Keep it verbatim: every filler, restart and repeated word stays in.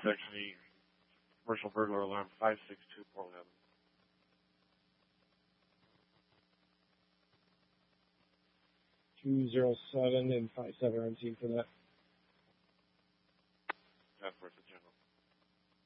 actually commercial burglar alarm five six two four eleven. two zero seven and five seven on scene for that. That's worth it.